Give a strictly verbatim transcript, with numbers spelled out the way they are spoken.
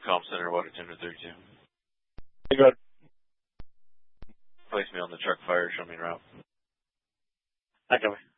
comm center, water tender thirty-two. Hey, go ahead. Place me on the truck fire, show me route. I copy.